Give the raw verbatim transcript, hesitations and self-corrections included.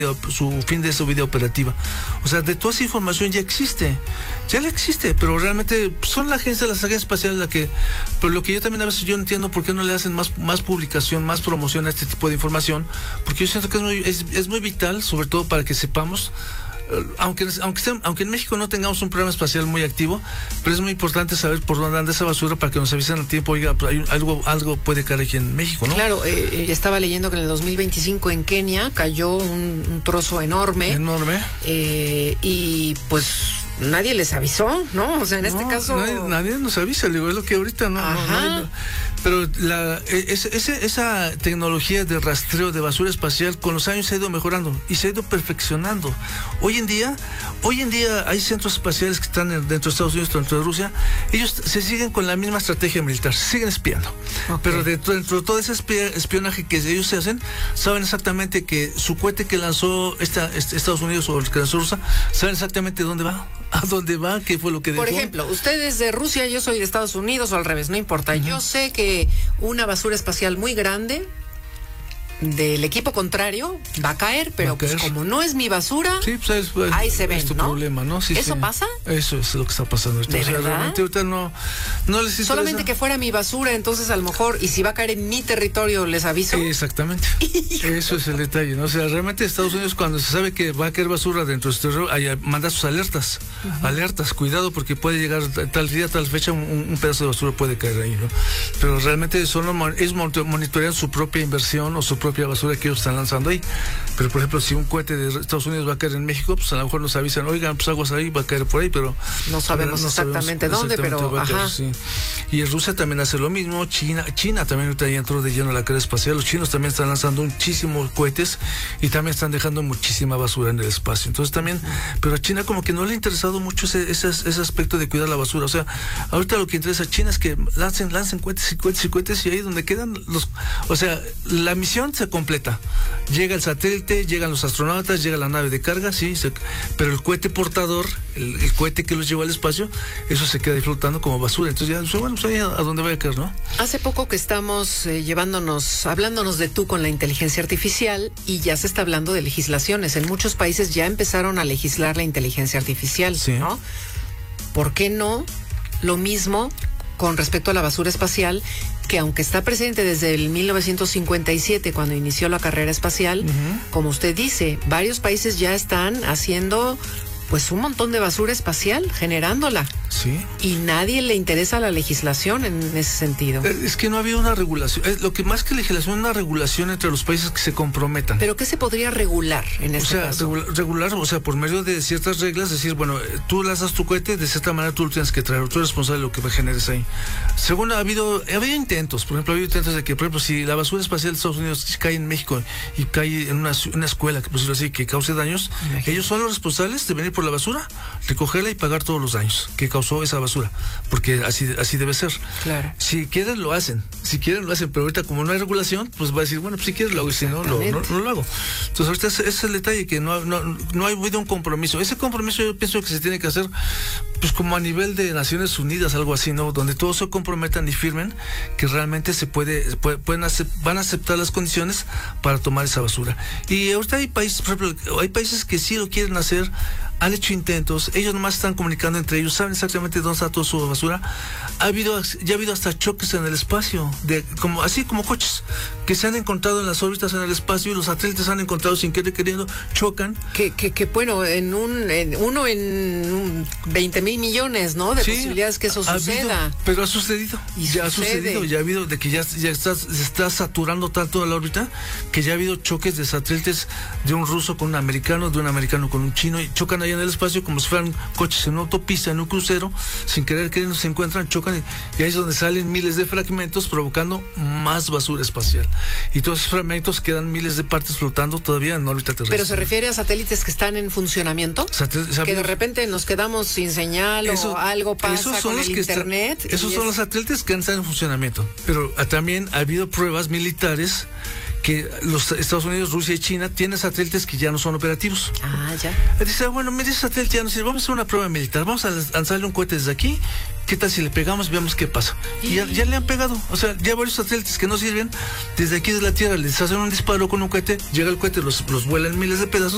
su fin de su vida operativa. O sea, de toda esa información ya existe, ya la existe, pero realmente son la agencia, las agencias espaciales la que, pero lo que yo también a veces yo no entiendo por qué no le hacen más, más publicación, más promoción a este tipo de información, porque yo siento que es muy, es, es muy vital, sobre todo para que sepamos. Aunque, aunque, aunque en México no tengamos un programa espacial muy activo, pero es muy importante saber por dónde anda esa basura para que nos avisen al tiempo, oiga, hay algo, algo puede caer aquí en México, ¿no? Claro, eh, estaba leyendo que en el dos mil veinticinco en Kenia cayó un, un trozo enorme. Enorme. Eh, y pues nadie les avisó, ¿no? O sea, en no, este caso... Nadie, nadie nos avisa, digo, es lo que ahorita no... no, nadie, pero la, es, es, esa tecnología de rastreo de basura espacial con los años se ha ido mejorando y se ha ido perfeccionando. Hoy en día, hoy en día hay centros espaciales que están dentro de Estados Unidos, dentro de Rusia, ellos se siguen con la misma estrategia militar, se siguen espiando. Okay. Pero dentro, dentro de todo ese espionaje que ellos se hacen, saben exactamente que su cohete que lanzó esta, este, Estados Unidos o el que lanzó Rusia, saben exactamente dónde va, a dónde va, qué fue lo que dejó. Por ejemplo, usted es de Rusia, yo soy de Estados Unidos o al revés, no importa. Uh-huh. Yo sé que una basura espacial muy grande del equipo contrario va a caer, pero a caer. Pues como no es mi basura, sí, pues es, pues, ahí se ven, es tu ¿no? problema, ¿no? Sí, ¿Eso sí. pasa? Eso es lo que está pasando. ¿De o sea, verdad? Realmente ahorita no, no les interesa. Solamente que fuera mi basura, entonces a lo mejor, y si va a caer en mi territorio, ¿les aviso? Exactamente. Eso es el detalle, ¿no? O sea, realmente Estados Unidos, cuando se sabe que va a caer basura dentro de su territorio, manda sus alertas. Uh-huh. Alertas, cuidado, porque puede llegar tal día, tal fecha, un, un pedazo de basura puede caer ahí, ¿no? Pero realmente solo ellos monitorean su propia inversión o su propia basura que ellos están lanzando ahí. Pero por ejemplo, si un cohete de Estados Unidos va a caer en México, pues a lo mejor nos avisan, oigan, pues aguas ahí, va a caer por ahí, pero no sabemos no exactamente sabemos dónde, exactamente pero ajá. Caer, sí. Y Rusia también hace lo mismo, China, China también ahorita ya entró de lleno a la carrera espacial, los chinos también están lanzando muchísimos cohetes y también están dejando muchísima basura en el espacio. Entonces también, pero a China como que no le ha interesado mucho ese, ese, ese aspecto de cuidar la basura. O sea, ahorita lo que interesa a China es que lancen, lancen cohetes y cohetes y cohetes y ahí donde quedan los, o sea, la misión se completa. Llega el satélite, llegan los astronautas, llega la nave de carga, sí, se, pero el cohete portador, el, el cohete que los lleva al espacio, eso se queda disfrutando como basura. Entonces ya, bueno, pues ahí a, a donde vaya a caer, ¿no? Hace poco que estamos eh, llevándonos, hablándonos de tú con la inteligencia artificial y ya se está hablando de legislaciones. En muchos países ya empezaron a legislar la inteligencia artificial, sí. ¿no? ¿Por qué no lo mismo con respecto a la basura espacial, que aunque está presente desde el mil novecientos cincuenta y siete, cuando inició la carrera espacial, uh-huh. como usted dice, varios países ya están haciendo pues un montón de basura espacial, generándola. Sí. Y nadie le interesa la legislación en ese sentido. Es que no había una regulación. Lo que más que legislación, una regulación entre los países que se comprometan. ¿Pero qué se podría regular en este o sea, caso? Regular, regular, o sea, por medio de ciertas reglas, decir, bueno, tú lanzas tu cohete, de cierta manera tú lo tienes que traer, tú eres responsable de lo que generes ahí. Según ha habido, ha habido intentos, por ejemplo, ha habido intentos de que, por ejemplo, si la basura espacial de Estados Unidos cae en México y cae en una, una escuela, que por decirlo así, que cause daños, imagínate. Ellos son los responsables de venir por la basura, recogerla y pagar todos los daños que causó esa basura, porque así así debe ser. Claro. Si quieren lo hacen, si quieren lo hacen, pero ahorita como no hay regulación, pues va a decir, bueno, pues si quieres lo hago y si no, lo, no, no lo hago. Entonces ahorita ese es el detalle, que no, no, no ha habido un compromiso. Ese compromiso yo pienso que se tiene que hacer pues como a nivel de Naciones Unidas, algo así, ¿no? Donde todos se comprometan y firmen que realmente se puede, puede pueden acept, van a aceptar las condiciones para tomar esa basura. Y ahorita hay países, por ejemplo, hay países que sí lo quieren hacer, han hecho intentos, ellos nomás están comunicando entre ellos, saben exactamente dónde está toda su basura. Ha habido, ya ha habido hasta choques en el espacio, de como así como coches, que se han encontrado en las órbitas en el espacio y los satélites han encontrado sin querer queriendo, chocan. Que, que, que bueno, en un, en uno en veinte mil millones, ¿no? De sí, posibilidades que eso suceda. Habido, pero ha sucedido, y ya sucede. ha sucedido, ya ha habido, de que ya, ya está, se está saturando tanto la órbita, que ya ha habido choques de satélites de un ruso con un americano, de un americano con un chino, y chocan ahí en el espacio como si fueran coches en una autopista, en un crucero, sin querer queriendo se encuentran, chocan y, y ahí es donde salen miles de fragmentos provocando más basura espacial. Y todos esos fragmentos quedan miles de partes flotando todavía en órbita terrestre. ¿Pero se refiere a satélites que están en funcionamiento? Satel que de repente nos quedamos sin señal eso, o algo pasa con el internet. Está, esos son es... los satélites que están en funcionamiento. Pero a, también ha habido pruebas militares que los Estados Unidos, Rusia y China tienen satélites que ya no son operativos. Ah, ya. Dice, bueno, mire, ese satélite ya no sirve, vamos a hacer una prueba militar, vamos a lanzarle un cohete desde aquí, ¿qué tal si le pegamos y veamos qué pasa? Y ya, ya le han pegado, o sea, ya varios satélites que no sirven, desde aquí de la Tierra les hacen un disparo con un cohete, llega el cohete, los, los vuelan miles de pedazos